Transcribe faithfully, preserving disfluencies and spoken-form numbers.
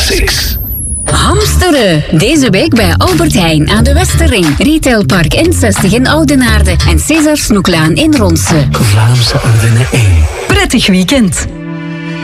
Classics. Hamsteren. Deze week bij Albert Heijn aan de Westerring. Retailpark N zestig in Oudenaarde en César Snoeklaan in Ronse. Vlaamse Ardennen één. Prettig weekend.